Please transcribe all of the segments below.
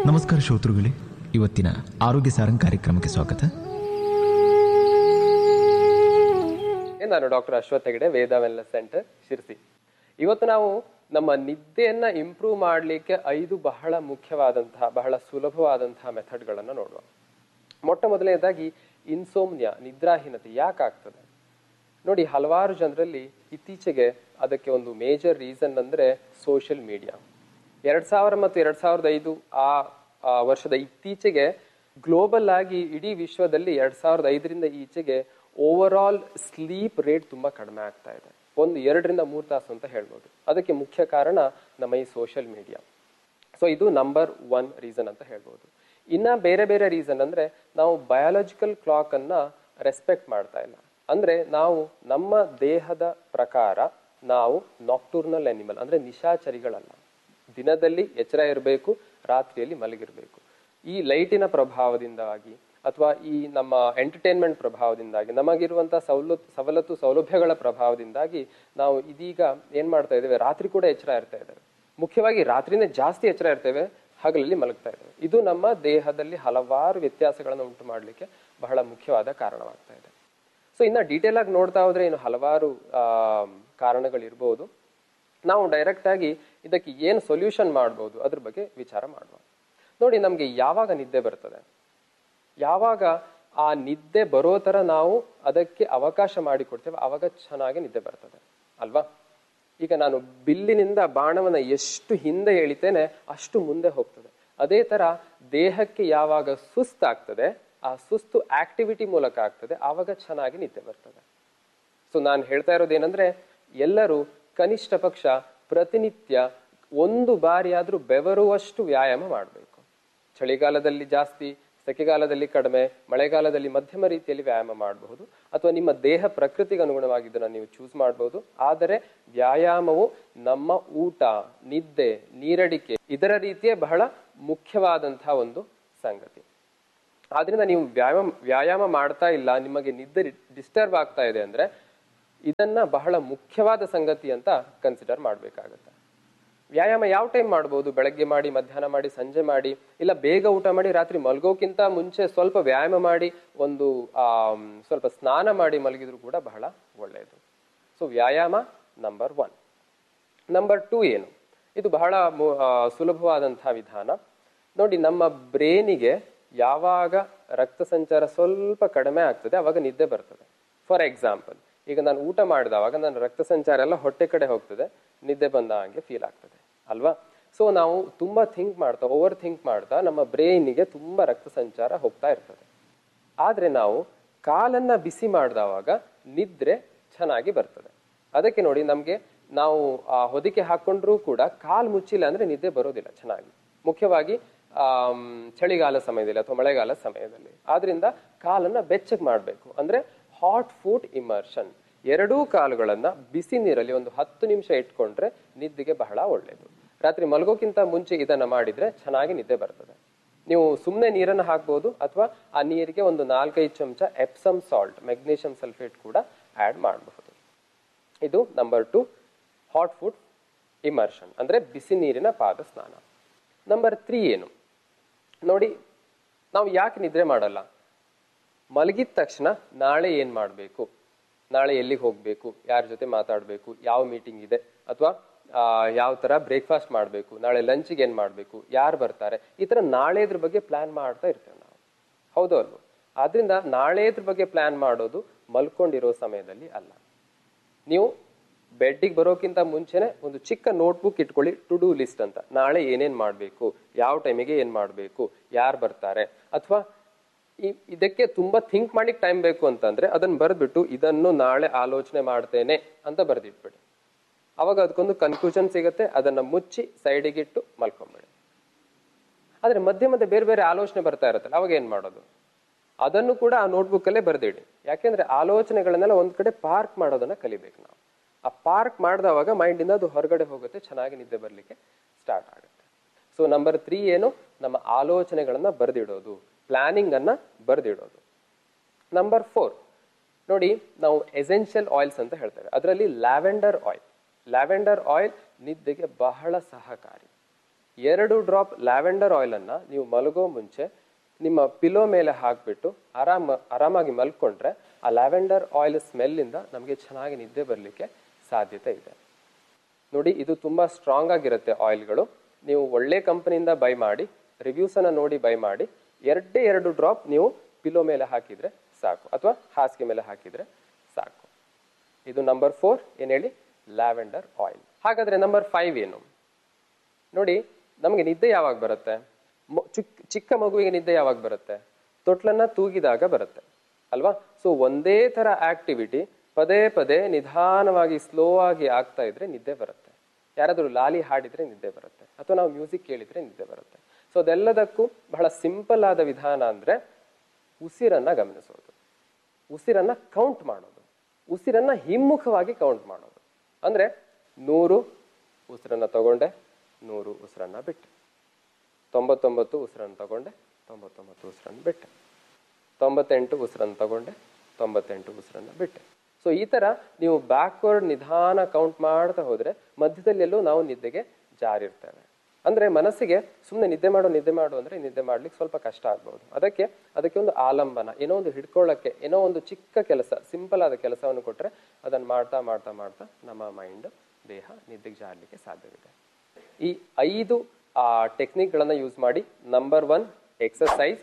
ನಮಸ್ಕಾರ ಶ್ರೋತೃಗಳೇ, ಇವತ್ತಿನ ಆರೋಗ್ಯ ಸಾರಂಗ್ ಕಾರ್ಯಕ್ರಮಕ್ಕೆ ಸ್ವಾಗತ. ನಾನು ಡಾಕ್ಟರ್ ಅಶ್ವಥ್ ಹೆಗಡೆ, ವೇದ ವೆಲ್ನೆಸ್ ಸೆಂಟರ್, ಶಿರ್ಸಿ. ಇವತ್ತು ನಾವು ನಮ್ಮ ನಿದ್ದೆಯನ್ನ ಇಂಪ್ರೂವ್ ಮಾಡಲಿಕ್ಕೆ 5 ಬಹಳ ಮುಖ್ಯವಾದಂತಹ, ಬಹಳ ಸುಲಭವಾದಂತಹ ಮೆಥಡ್ಗಳನ್ನು ನೋಡುವ. ಮೊಟ್ಟ ಮೊದಲನೇದಾಗಿ ಇನ್ಸೋಮ್ನಿಯಾ, ನಿದ್ರಾಹೀನತೆ ಯಾಕಾಗ್ತದೆ ನೋಡಿ. ಹಲವಾರು ಜನರಲ್ಲಿ ಇತ್ತೀಚೆಗೆ ಅದಕ್ಕೆ ಒಂದು ಮೇಜರ್ ರೀಸನ್ ಅಂದ್ರೆ ಸೋಷಿಯಲ್ ಮೀಡಿಯಾ. 2000 ಮತ್ತು 2005 ಆ ವರ್ಷದ ಇತ್ತೀಚೆಗೆ ಗ್ಲೋಬಲ್ ಆಗಿ ಇಡೀ ವಿಶ್ವದಲ್ಲಿ 2005ರಿಂದ ಈಚೆಗೆ ಓವರ್ ಆಲ್ ಸ್ಲೀಪ್ ರೇಟ್ ತುಂಬಾ ಕಡಿಮೆ ಆಗ್ತಾ ಇದೆ. 2 ರಿಂದ 3 ತಾಸು ಅಂತ ಹೇಳ್ಬೋದು. ಅದಕ್ಕೆ ಮುಖ್ಯ ಕಾರಣ ನಮ್ಮ ಈ ಸೋಷಿಯಲ್ ಮೀಡಿಯಾ. ಸೊ ಇದು ನಂಬರ್ 1 ರೀಸನ್ ಅಂತ ಹೇಳ್ಬೋದು. ಇನ್ನ ಬೇರೆ ಬೇರೆ ರೀಸನ್ ಅಂದ್ರೆ ನಾವು ಬಯಾಲಜಿಕಲ್ ಕ್ಲಾಕ್ ಅನ್ನ ರೆಸ್ಪೆಕ್ಟ್ ಮಾಡ್ತಾ ಇಲ್ಲ. ಅಂದ್ರೆ ನಾವು ನಮ್ಮ ದೇಹದ ಪ್ರಕಾರ ನಾವು ನಾಕ್ಟೂರ್ನಲ್ ಅನಿಮಲ್, ಅಂದ್ರೆ ನಿಶಾಚರಿಗಳಲ್ಲ. ದಿನದಲ್ಲಿ ಎಚ್ಚರ ಇರಬೇಕು, ರಾತ್ರಿಯಲ್ಲಿ ಮಲಗಿರ್ಬೇಕು. ಈ ಲೈಟಿನ ಪ್ರಭಾವದಿಂದಾಗಿ ಅಥವಾ ಈ ನಮ್ಮ ಎಂಟರ್ಟೈನ್ಮೆಂಟ್ ಪ್ರಭಾವದಿಂದಾಗಿ, ನಮಗಿರುವಂತಹ ಸೌಲಭ್ಯಗಳ ಪ್ರಭಾವದಿಂದಾಗಿ ನಾವು ಇದೀಗ ಏನ್ ಮಾಡ್ತಾ ಇದ್ದೇವೆ, ರಾತ್ರಿ ಕೂಡ ಎಚ್ಚರ ಇರ್ತಾ ಇದ್ದೇವೆ. ಮುಖ್ಯವಾಗಿ ರಾತ್ರಿನೇ ಜಾಸ್ತಿ ಎಚ್ಚರ ಇರ್ತೇವೆ, ಹಗಲಲ್ಲಿ ಮಲಗ್ತಾ ಇದ್ದೇವೆ. ಇದು ನಮ್ಮ ದೇಹದಲ್ಲಿ ಹಲವಾರು ವ್ಯತ್ಯಾಸಗಳನ್ನು ಉಂಟು ಮಾಡಲಿಕ್ಕೆ ಬಹಳ ಮುಖ್ಯವಾದ ಕಾರಣವಾಗ್ತಾ ಇದೆ. ಸೊ ಇನ್ನ ಡೀಟೇಲ್ ಆಗಿ ನೋಡ್ತಾ ಹೋದ್ರೆ ಇನ್ನು ಹಲವಾರು ಕಾರಣಗಳಿರ್ಬೋದು. ನಾವು ಡೈರೆಕ್ಟ್ ಆಗಿ ಇದಕ್ಕೆ ಏನು ಸೊಲ್ಯೂಷನ್ ಮಾಡ್ಬೋದು ಅದ್ರ ಬಗ್ಗೆ ವಿಚಾರ ಮಾಡುವ. ನೋಡಿ, ನಮ್ಗೆ ಯಾವಾಗ ನಿದ್ದೆ ಬರ್ತದೆ, ಯಾವಾಗ ಆ ನಿದ್ದೆ ಬರೋ ತರ ನಾವು ಅದಕ್ಕೆ ಅವಕಾಶ ಮಾಡಿಕೊಡ್ತೇವೆ, ಆವಾಗ ಚೆನ್ನಾಗಿ ನಿದ್ದೆ ಬರ್ತದೆ ಅಲ್ವಾ. ಈಗ ನಾನು ಬಿಲ್ಲಿನಿಂದ ಬಾಣವನ್ನ ಎಷ್ಟು ಹಿಂದೆ ಎಳಿತೇನೆ ಅಷ್ಟು ಮುಂದೆ ಹೋಗ್ತದೆ. ಅದೇ ತರ ದೇಹಕ್ಕೆ ಯಾವಾಗ ಸುಸ್ತಾಗ್ತದೆ, ಆ ಸುಸ್ತು ಆಕ್ಟಿವಿಟಿ ಮೂಲಕ ಆಗ್ತದೆ, ಆವಾಗ ಚೆನ್ನಾಗಿ ನಿದ್ದೆ ಬರ್ತದೆ. ಸೊ ನಾನು ಹೇಳ್ತಾ ಇರೋದೇನಂದ್ರೆ, ಎಲ್ಲರೂ ಕನಿಷ್ಠ ಪಕ್ಷ ಪ್ರತಿನಿತ್ಯ 1 ಬಾರಿಯಾದ್ರೂ ಬೆವರುವಷ್ಟು ವ್ಯಾಯಾಮ ಮಾಡಬೇಕು. ಚಳಿಗಾಲದಲ್ಲಿ ಜಾಸ್ತಿ, ಸೆಕೆಗಾಲದಲ್ಲಿ ಕಡಿಮೆ, ಮಳೆಗಾಲದಲ್ಲಿ ಮಧ್ಯಮ ರೀತಿಯಲ್ಲಿ ವ್ಯಾಯಾಮ ಮಾಡಬಹುದು. ಅಥವಾ ನಿಮ್ಮ ದೇಹ ಪ್ರಕೃತಿಗೆ ಅನುಗುಣವಾಗಿದ್ದನ್ನು ನೀವು ಚೂಸ್ ಮಾಡಬಹುದು. ಆದರೆ ವ್ಯಾಯಾಮವು ನಮ್ಮ ಊಟ, ನಿದ್ದೆ, ನೀರಡಿಕೆ ಇದರ ರೀತಿಯೇ ಬಹಳ ಮುಖ್ಯವಾದಂತಹ ಒಂದು ಸಂಗತಿ. ಆದ್ರಿಂದ ನೀವು ವ್ಯಾಯಾಮ ಮಾಡ್ತಾ ಇಲ್ಲ, ನಿಮಗೆ ನಿದ್ದೆ ಡಿಸ್ಟರ್ಬ್ ಆಗ್ತಾ ಇದೆ ಅಂದ್ರೆ ಇದನ್ನ ಬಹಳ ಮುಖ್ಯವಾದ ಸಂಗತಿ ಅಂತ ಕನ್ಸಿಡರ್ ಮಾಡ್ಬೇಕಾಗತ್ತೆ. ವ್ಯಾಯಾಮ ಯಾವ ಟೈಮ್ ಮಾಡ್ಬೋದು? ಬೆಳಗ್ಗೆ ಮಾಡಿ, ಮಧ್ಯಾಹ್ನ ಮಾಡಿ, ಸಂಜೆ ಮಾಡಿ, ಇಲ್ಲ ಬೇಗ ಊಟ ಮಾಡಿ ರಾತ್ರಿ ಮಲ್ಗೋಕ್ಕಿಂತ ಮುಂಚೆ ಸ್ವಲ್ಪ ವ್ಯಾಯಾಮ ಮಾಡಿ, ಸ್ವಲ್ಪ ಸ್ನಾನ ಮಾಡಿ ಮಲಗಿದ್ರು ಕೂಡ ಬಹಳ ಒಳ್ಳೆಯದು. ಸೊ ವ್ಯಾಯಾಮ ನಂಬರ್ 1. ನಂಬರ್ 2 ಏನು? ಇದು ಬಹಳ ಸುಲಭವಾದಂತಹ ವಿಧಾನ ನೋಡಿ. ನಮ್ಮ ಬ್ರೇನಿಗೆ ಯಾವಾಗ ರಕ್ತ ಸಂಚಾರ ಸ್ವಲ್ಪ ಕಡಿಮೆ ಆಗ್ತದೆ ಅವಾಗ ನಿದ್ದೆ ಬರ್ತದೆ. ಫಾರ್ ಎಕ್ಸಾಂಪಲ್, ಈಗ ನಾನು ಊಟ ಮಾಡಿದವಾಗ ನನ್ನ ರಕ್ತ ಸಂಚಾರ ಎಲ್ಲ ಹೊಟ್ಟೆ ಕಡೆ ಹೋಗ್ತದೆ, ನಿದ್ದೆ ಬಂದ ಹಾಗೆ ಫೀಲ್ ಆಗ್ತದೆ ಅಲ್ವಾ. ಸೊ ನಾವು ತುಂಬಾ ಓವರ್ ಥಿಂಕ್ ಮಾಡ್ತಾ ನಮ್ಮ ಬ್ರೈನಿಗೆ ತುಂಬಾ ರಕ್ತ ಸಂಚಾರ ಹೋಗ್ತಾ ಇರ್ತದೆ. ಆದ್ರೆ ನಾವು ಕಾಲನ್ನ ಬಿಸಿ ಮಾಡಿದವಾಗ ನಿದ್ರೆ ಚೆನ್ನಾಗಿ ಬರ್ತದೆ. ಅದಕ್ಕೆ ನೋಡಿ, ನಮ್ಗೆ ನಾವು ಹೊದಿಕೆ ಹಾಕೊಂಡ್ರೂ ಕೂಡ ಕಾಲ್ ಮುಚ್ಚಿಲ್ಲ ಅಂದ್ರೆ ನಿದ್ದೆ ಬರೋದಿಲ್ಲ ಚೆನ್ನಾಗಿ, ಮುಖ್ಯವಾಗಿ ಚಳಿಗಾಲ ಸಮಯದಲ್ಲಿ ಅಥವಾ ಮಳೆಗಾಲ ಸಮಯದಲ್ಲಿ. ಆದ್ರಿಂದ ಕಾಲನ್ನ ಬೆಚ್ಚಗೆ ಮಾಡ್ಬೇಕು. ಅಂದ್ರೆ ಹಾಟ್ ಫುಡ್ ಇಮರ್ಷನ್, 2 ಕಾಲುಗಳನ್ನ ಬಿಸಿ ನೀರಲ್ಲಿ 10 ನಿಮಿಷ ಇಟ್ಕೊಂಡ್ರೆ ನಿದ್ದೆಗೆ ಬಹಳ ಒಳ್ಳೆಯದು. ರಾತ್ರಿ ಮಲಗೋಕ್ಕಿಂತ ಮುಂಚೆ ಇದನ್ನ ಮಾಡಿದ್ರೆ ಚೆನ್ನಾಗಿ ನಿದ್ದೆ ಬರ್ತದೆ. ನೀವು ಸುಮ್ಮನೆ ನೀರನ್ನು ಹಾಕ್ಬೋದು, ಅಥವಾ ಆ ನೀರಿಗೆ 4-5 ಚಮಚ ಎಪ್ಸಮ್ ಸಾಲ್ಟ್, ಮೆಗ್ನೀಷಿಯಂ ಸಲ್ಫೇಟ್ ಕೂಡ ಆಡ್ ಮಾಡಬಹುದು. ಇದು ನಂಬರ್ 2, ಹಾಟ್ ಫುಡ್ ಇಮರ್ಷನ್ ಅಂದ್ರೆ ಬಿಸಿ ನೀರಿನ ಪಾದ ಸ್ನಾನ. ನಂಬರ್ 3 ಏನು ನೋಡಿ, ನಾವು ಯಾಕೆ ನಿದ್ರೆ ಮಾಡಲ್ಲ? ಮಲಗಿದ ತಕ್ಷಣ ನಾಳೆ ಏನ್ ಮಾಡ್ಬೇಕು, ನಾಳೆ ಎಲ್ಲಿಗೆ ಹೋಗ್ಬೇಕು, ಯಾರ ಜೊತೆ ಮಾತಾಡ್ಬೇಕು, ಯಾವ ಮೀಟಿಂಗ್ ಇದೆ, ಅಥವಾ ಯಾವ ತರ ಬ್ರೇಕ್ಫಾಸ್ಟ್ ಮಾಡ್ಬೇಕು, ನಾಳೆ ಲಂಚಿಗೆ ಏನ್ ಮಾಡ್ಬೇಕು, ಯಾರು ಬರ್ತಾರೆ, ಈ ತರ ನಾಳೆದ್ರ ಬಗ್ಗೆ ಪ್ಲಾನ್ ಮಾಡ್ತಾ ಇರ್ತೇವೆ ನಾವು, ಹೌದು ಅಲ್ವ? ಆದ್ರಿಂದ ನಾಳೆದ್ರ ಬಗ್ಗೆ ಪ್ಲಾನ್ ಮಾಡೋದು ಮಲ್ಕೊಂಡಿರೋ ಸಮಯದಲ್ಲಿ ಅಲ್ಲ. ನೀವು ಬೆಡ್ಡಿಗೆ ಬರೋಕ್ಕಿಂತ ಮುಂಚೆನೆ ಒಂದು ಚಿಕ್ಕ ನೋಟ್ಬುಕ್ ಇಟ್ಕೊಳ್ಳಿ, ಟು ಡೂ ಲಿಸ್ಟ್ ಅಂತ. ನಾಳೆ ಏನೇನ್ ಮಾಡ್ಬೇಕು, ಯಾವ ಟೈಮಿಗೆ ಏನ್ ಮಾಡ್ಬೇಕು, ಯಾರು ಬರ್ತಾರೆ, ಅಥವಾ ಇದಕ್ಕೆ ತುಂಬಾ ಥಿಂಕ್ ಮಾಡ್ಲಿಕ್ಕೆ ಟೈಮ್ ಬೇಕು ಅಂತಂದ್ರೆ ಅದನ್ನ ಬರೆದ್ಬಿಟ್ಟು ಇದನ್ನು ನಾಳೆ ಆಲೋಚನೆ ಮಾಡ್ತೇನೆ ಅಂತ ಬರೆದಿಟ್ಬಿಡಿ. ಅವಾಗ ಅದಕ್ಕೊಂದು ಕನ್ಕ್ಲೂಷನ್ ಸಿಗುತ್ತೆ. ಅದನ್ನ ಮುಚ್ಚಿ ಸೈಡಿಗೆ ಇಟ್ಟು ಮಲ್ಕೊಂಬಿಡಿ. ಆದ್ರೆ ಮಧ್ಯೆ ಮಧ್ಯೆ ಬೇರೆ ಬೇರೆ ಆಲೋಚನೆ ಬರ್ತಾ ಇರುತ್ತಲ್ಲ, ಅವಾಗ ಏನ್ ಮಾಡೋದು? ಅದನ್ನು ಕೂಡ ಆ ನೋಟ್ಬುಕ್ ಅಲ್ಲೇ ಬರೆದಿಡಿ. ಯಾಕೆಂದ್ರೆ ಆಲೋಚನೆಗಳನ್ನೆಲ್ಲ ಒಂದ್ ಕಡೆ ಪಾರ್ಕ್ ಮಾಡೋದನ್ನ ಕಲಿಬೇಕು ನಾವು. ಆ ಪಾರ್ಕ್ ಮಾಡಿದವಾಗ ಮೈಂಡ್ ಇಂದ ಅದು ಹೊರಗಡೆ ಹೋಗುತ್ತೆ, ಚೆನ್ನಾಗಿ ನಿದ್ದೆ ಬರ್ಲಿಕ್ಕೆ ಸ್ಟಾರ್ಟ್ ಆಗುತ್ತೆ. ಸೊ ನಂಬರ್ 3 ಏನು? ನಮ್ಮ ಆಲೋಚನೆಗಳನ್ನ ಬರೆದಿಡೋದು, ಪ್ಲಾನಿಂಗ್ ಅನ್ನ ಬರೆದಿಡೋದು. ನಂಬರ್ 4 ನೋಡಿ, ನಾವು ಎಸೆನ್ಷಿಯಲ್ ಆಯಿಲ್ಸ್ ಅಂತ ಹೇಳ್ತೇವೆ. ಅದರಲ್ಲಿ ಲ್ಯಾವೆಂಡರ್ ಆಯಿಲ್ ನಿದ್ದೆಗೆ ಬಹಳ ಸಹಕಾರಿ. 2 ಡ್ರಾಪ್ ಲ್ಯಾವೆಂಡರ್ ಆಯಿಲನ್ನು ನೀವು ಮಲಗೋ ಮುಂಚೆ ನಿಮ್ಮ ಪಿಲೋ ಮೇಲೆ ಹಾಕಿಬಿಟ್ಟು ಆರಾಮಾಗಿ ಮಲ್ಕೊಂಡ್ರೆ ಆ ಲ್ಯಾವೆಂಡರ್ ಆಯಿಲ್ ಸ್ಮೆಲ್ಲಿಂದ ನಮಗೆ ಚೆನ್ನಾಗಿ ನಿದ್ದೆ ಬರಲಿಕ್ಕೆ ಸಾಧ್ಯತೆ ಇದೆ. ನೋಡಿ, ಇದು ತುಂಬ ಸ್ಟ್ರಾಂಗ್ ಆಗಿರುತ್ತೆ ಆಯಿಲ್ಗಳು. ನೀವು ಒಳ್ಳೆ ಕಂಪನಿಯಿಂದ ಬೈ ಮಾಡಿ, ರಿವ್ಯೂಸನ್ನು ನೋಡಿ ಬೈ ಮಾಡಿ, 2 ಡ್ರಾಪ್ ನೀವು ಪಿಲೋ ಮೇಲೆ ಹಾಕಿದರೆ ಸಾಕು, ಅಥವಾ ಹಾಸಿಗೆ ಮೇಲೆ ಹಾಕಿದರೆ ಸಾಕು. ಇದು ನಂಬರ್ 4 ಏನು ಹೇಳಿ, ಲ್ಯಾವೆಂಡರ್ ಆಯಿಲ್. ಹಾಗಾದರೆ ನಂಬರ್ 5 ಏನು ನೋಡಿ. ನಮಗೆ ನಿದ್ದೆ ಯಾವಾಗ ಬರುತ್ತೆ? ಚಿಕ್ಕ ಮಗುವಿಗೆ ನಿದ್ದೆ ಯಾವಾಗ ಬರುತ್ತೆ? ತೊಟ್ಲನ್ನು ತೂಗಿದಾಗ ಬರುತ್ತೆ ಅಲ್ವಾ? ಸೊ ಒಂದೇ ಥರ ಆಕ್ಟಿವಿಟಿ ಪದೇ ಪದೇ ನಿಧಾನವಾಗಿ ಸ್ಲೋ ಆಗಿ ಆಗ್ತಾ ಇದ್ರೆ ನಿದ್ದೆ ಬರುತ್ತೆ. ಯಾರಾದರೂ ಲಾಲಿ ಹಾಡಿದ್ರೆ ನಿದ್ದೆ ಬರುತ್ತೆ, ಅಥವಾ ನಾವು ಮ್ಯೂಸಿಕ್ ಕೇಳಿದ್ರೆ ನಿದ್ದೆ ಬರುತ್ತೆ. ಸೊ ಅದೆಲ್ಲದಕ್ಕೂ ಬಹಳ ಸಿಂಪಲ್ ಆದ ವಿಧಾನ ಅಂದರೆ ಉಸಿರನ್ನ ಗಮನಿಸೋದು, ಉಸಿರನ್ನ ಕೌಂಟ್ ಮಾಡೋದು, ಉಸಿರನ್ನ ಹಿಮ್ಮುಖವಾಗಿ ಕೌಂಟ್ ಮಾಡೋದು. ಅಂದರೆ 100 ಉಸಿರನ್ನ ತಗೊಂಡೆ, 100 ಉಸಿರನ್ನ ಬಿಟ್ಟೆ, 99 ಉಸಿರನ್ನು ತಗೊಂಡೆ, 99 ಉಸಿರನ್ನು ಬಿಟ್ಟೆ, 98 ಉಸಿರನ್ನು ತಗೊಂಡೆ, 98 ಉಸಿರನ್ನು ಬಿಟ್ಟೆ. ಸೊ ಈ ಥರ ನೀವು ಬ್ಯಾಕ್ವರ್ಡ್ ನಿಧಾನ ಕೌಂಟ್ ಮಾಡ್ತಾ ಹೋದರೆ ಮಧ್ಯದಲ್ಲೆಲ್ಲೂ ನಾವು ನಿದ್ದೆಗೆ ಜಾರಿರ್ತೇವೆ. ಅಂದರೆ ಮನಸ್ಸಿಗೆ ಸುಮ್ಮನೆ ನಿದ್ದೆ ಮಾಡು ಅಂದರೆ ನಿದ್ದೆ ಮಾಡ್ಲಿಕ್ಕೆ ಸ್ವಲ್ಪ ಕಷ್ಟ ಆಗ್ಬೋದು. ಅದಕ್ಕೆ ಒಂದು ಆಲಂಬನ, ಏನೋ ಒಂದು ಹಿಡ್ಕೊಳ್ಳೋಕ್ಕೆ, ಏನೋ ಒಂದು ಚಿಕ್ಕ ಕೆಲಸ, ಸಿಂಪಲ್ ಆದ ಕೆಲಸವನ್ನು ಕೊಟ್ಟರೆ ಅದನ್ನು ಮಾಡ್ತಾ ಮಾಡ್ತಾ ಮಾಡ್ತಾ ನಮ್ಮ ಮೈಂಡ್, ದೇಹ ನಿದ್ದೆಗೆ ಜಾರಲಿಕ್ಕೆ ಸಾಧ್ಯವಿದೆ. ಈ 5 ಟೆಕ್ನಿಕ್ಗಳನ್ನು ಯೂಸ್ ಮಾಡಿ ನಂಬರ್ 1 ಎಕ್ಸಸೈಸ್,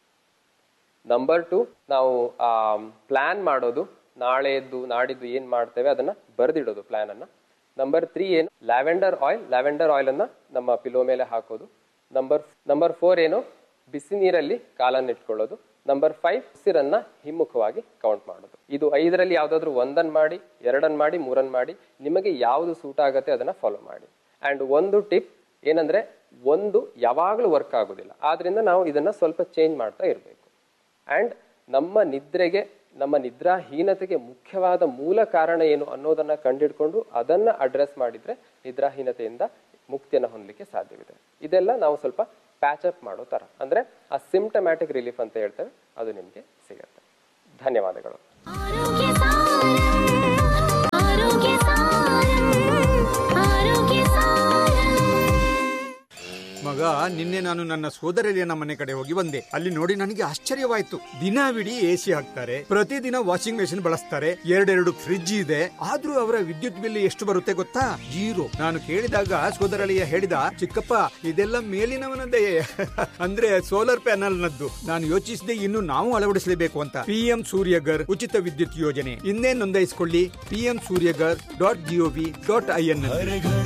ನಂಬರ್ 2 ನಾವು ಪ್ಲ್ಯಾನ್ ಮಾಡೋದು, ನಾಳೆದ್ದು ನಾಡಿದ್ದು ಏನು ಮಾಡ್ತೇವೆ ಅದನ್ನು ಬರೆದಿಡೋದು ಪ್ಲ್ಯಾನನ್ನು. ನಂಬರ್ 3 ಏನು, ಲ್ಯಾವೆಂಡರ್ ಆಯಿಲನ್ನು ನಮ್ಮ ಪಿಲೋ ಮೇಲೆ ಹಾಕೋದು. ನಂಬರ್ 4 ಏನು, ಬಿಸಿ ನೀರಲ್ಲಿ ಕಾಲನ್ನು ಇಟ್ಕೊಳ್ಳೋದು. ನಂಬರ್ 5 ಉಸಿರನ್ನ ಹಿಮ್ಮುಖವಾಗಿ ಕೌಂಟ್ ಮಾಡೋದು. ಇದು 5ರಲ್ಲಿ ಯಾವುದಾದ್ರೂ 1 ಮಾಡಿ, 2 ಮಾಡಿ, 3 ಮಾಡಿ, ನಿಮಗೆ ಯಾವುದು ಸೂಟ್ ಆಗುತ್ತೆ ಅದನ್ನು ಫಾಲೋ ಮಾಡಿ. ಆ್ಯಂಡ್ ಒಂದು ಟಿಪ್ ಏನಂದರೆ, ಒಂದು ಯಾವಾಗಲೂ ವರ್ಕ್ ಆಗೋದಿಲ್ಲ, ಆದ್ದರಿಂದ ನಾವು ಇದನ್ನು ಸ್ವಲ್ಪ ಚೇಂಜ್ ಮಾಡ್ತಾ ಇರಬೇಕು. ಆ್ಯಂಡ್ ನಮ್ಮ ನಿದ್ರೆಗೆ, ನಮ್ಮ ನಿದ್ರಾಹೀನತೆಗೆ ಮುಖ್ಯವಾದ ಮೂಲ ಕಾರಣ ಏನು ಅನ್ನೋದನ್ನು ಕಂಡುಹಿಡ್ಕೊಂಡು ಅದನ್ನು ಅಡ್ರೆಸ್ ಮಾಡಿದರೆ ನಿದ್ರಾಹೀನತೆಯಿಂದ ಮುಕ್ತಿಯನ್ನು ಹೊಂದಲಿಕ್ಕೆ ಸಾಧ್ಯವಿದೆ. ಇದೆಲ್ಲ ನಾವು ಸ್ವಲ್ಪ ಪ್ಯಾಚಪ್ ಮಾಡೋ ಥರ, ಅಂದರೆ ಆ ಸಿಂಪ್ಟಮ್ಯಾಟಿಕ್ ರಿಲೀಫ್ ಅಂತ ಹೇಳ್ತೇವೆ, ಅದು ನಿಮಗೆ ಸಿಗುತ್ತೆ. ಧನ್ಯವಾದಗಳು. ಮಗ, ನಿನ್ನೆ ನಾನು ನನ್ನ ಸೋದರಳಿಯನ ಮನೆ ಕಡೆ ಹೋಗಿ ಬಂದೆ. ಅಲ್ಲಿ ನೋಡಿ ನನಗೆ ಆಶ್ಚರ್ಯವಾಯ್ತು. ದಿನವಿಡೀ ಎಸಿ ಹಾಕ್ತಾರೆ, ಪ್ರತಿದಿನ ವಾಷಿಂಗ್ ಮೆಷಿನ್ ಬಳಸ್ತಾರೆ, 2 ಫ್ರಿಡ್ಜ್ ಇದೆ, ಆದ್ರೂ ಅವರ ವಿದ್ಯುತ್ ಬಿಲ್ ಎಷ್ಟು ಬರುತ್ತೆ ಗೊತ್ತಾ? 0. ನಾನು ಕೇಳಿದಾಗ ಸೋದರಳಿಯ ಹೇಳಿದ, ಚಿಕ್ಕಪ್ಪ ಇದೆಲ್ಲ ಮೇಲಿನವನದೇ ಅಂದ್ರೆ ಸೋಲಾರ್ ಪ್ಯಾನಲ್ ನದ್ದು. ನಾನು ಯೋಚಿಸಿದೆ, ಇನ್ನು ನಾವು ಅಳವಡಿಸಲೇಬೇಕು ಅಂತ. PM ಸೂರ್ಯಗರ್ ಉಚಿತ ವಿದ್ಯುತ್ ಯೋಜನೆ, ಇನ್ನೇ ನೋಂದಾಯಿಸಿಕೊಳ್ಳಿ, pmsuryagar.gov.in.